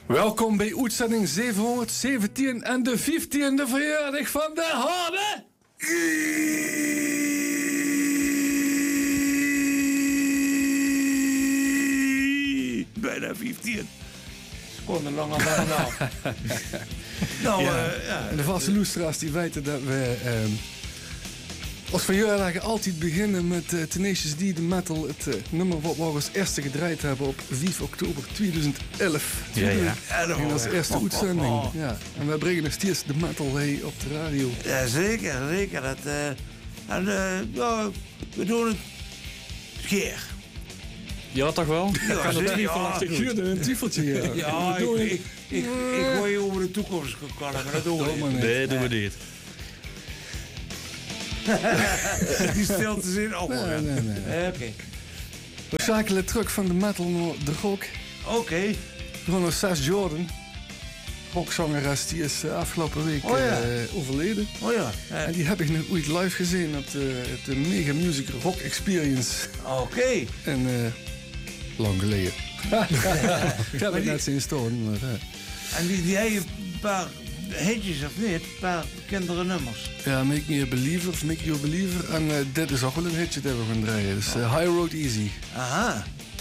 Welkom bij uitzending 717 en de 15e verjaardag van de Harde. Bijna 15. Seconden langer dan nou. Nou, ja. En de vaste luisteraars die weten dat we als verjaardag altijd beginnen met Tenacious D, de metal. Het nummer wat we als eerste gedraaid hebben op 5 oktober 2011. Ja. En als eerste uitzending. Ja. En wij brengen nog steeds de metal op de radio. Ja, zeker. Dat, ja, we doen het scheer. Ja, toch wel? Ja, Kan zeker. het niet verwachten goed. Schuurde een tiefeltje. Ja, ik gooi je over de toekomst kallen, maar dat doen we niet. Nee, doen we niet. Die stilte zin op. Nee. Oké. We schakelen terug van de metal naar de rock. Oké. We gaan naar Sas Jordan. Rockzangeres, die is afgelopen week overleden. Oh ja. En die heb ik nog ooit live gezien op de Mega Music Rock Experience. Oké. En lang geleden. Ik heb het net zien staan. Maar, En die heeft een paar hitjes of niet? Een paar bekendere nummers. ja, Make Me a Believer of Make You a Believer. En dit is ook wel een hitje dat we gaan draaien. Dus High Road Easy. Aha.